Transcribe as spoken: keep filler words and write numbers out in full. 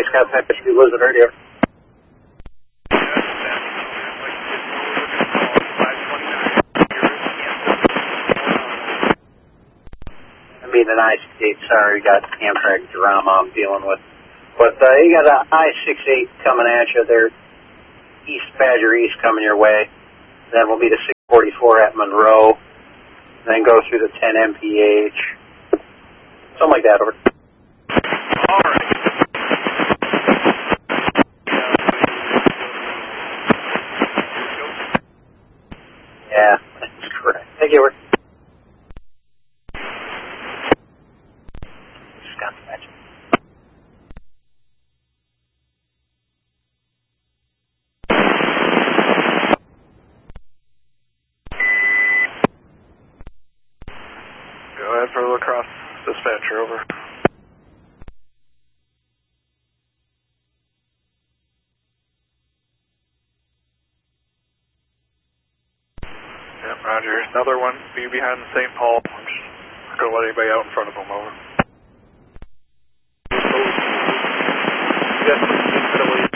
Scott Package, you lose the radio. I mean, an I sixty-eight, sorry, got Amtrak drama I'm dealing with. But uh, you got an I sixty-eight coming at you there, East Badger East coming your way. Then we'll be the six forty-four at Monroe. Then go through the ten M P H. Something like that, over. All right. Yeah, that's correct. Thank you, over. Scott Package. Go ahead for La Crosse dispatcher, over. Yep, roger. Another one, be behind the Saint Paul. I'm just not going to let anybody out in front of them, over. Yes.